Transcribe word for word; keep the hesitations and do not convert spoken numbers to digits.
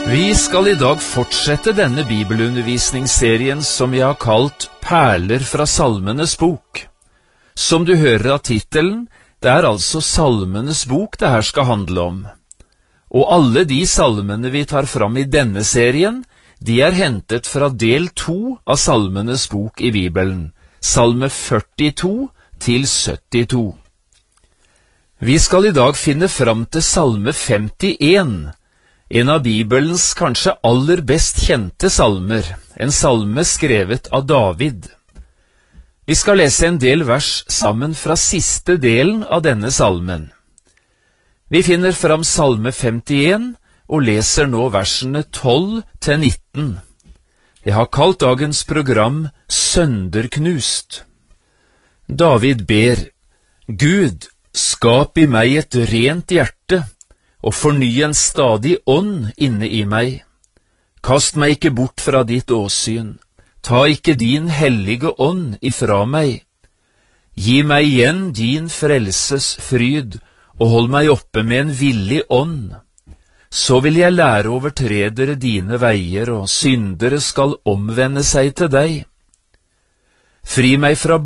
Vi skal i dag fortsette denne bibelundervisningsserien som vi har kalt Perler fra Salmenes bok. Som du hører av titelen, det er altså Salmenes bok det her skal handle om. Og alle de salmene vi tar fram i denne serien, de er hentet fra del to av Salmenes bok i Bibelen, salme førtito til syttito. Vi skal i dag finne fram til salme femtien, en av Bibelens kanskje aller best kjente salmer, en salme skrevet av David. Vi skal lese en del vers sammen fra siste delen av denne salmen. Vi finner fram salme femtien og leser nå versene tolv til nitten. Jeg har kalt dagens program Sønderknust. David ber: Gud, skap i meg et rent hjerte, og forny en stadig ånd inne i meg. Kast meg ikke bort fra ditt åsyn, ta ikke din hellige ånd ifra meg. Gi meg igjen din frelses fryd, og hold meg oppe med en villig ånd. Så vil jeg lære overtredere dine veier, og syndere skal omvende seg til deg. Fri meg fra